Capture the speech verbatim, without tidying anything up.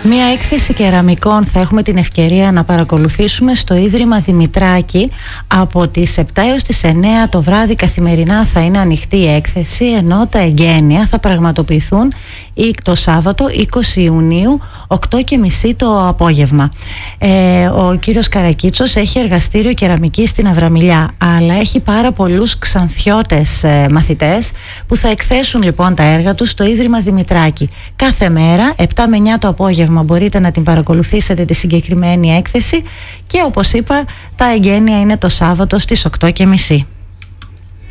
Μία έκθεση κεραμικών θα έχουμε την ευκαιρία να παρακολουθήσουμε στο Ίδρυμα Δημητράκη από τις επτά έως τις εννέα το βράδυ. Καθημερινά θα είναι ανοιχτή η έκθεση, ενώ τα εγγένεια θα πραγματοποιηθούν το Σάββατο είκοσι Ιουνίου οκτώ και μισή το απόγευμα. Ε, ο κύριος Καρακίτσος έχει εργαστήριο κεραμικής στην Αβραμιλιά, αλλά έχει πάρα πολλούς ξανθιώτες ε, μαθητές που θα εκθέσουν λοιπόν τα έργα τους στο Ίδρυμα Δημητράκη. Κάθε μέρα επτά με εννέα το απόγευμα μπορείτε να την παρακολουθήσετε τη συγκεκριμένη έκθεση, και όπως είπα τα εγγένεια είναι το Σάββατο στις οκτώ και μισή.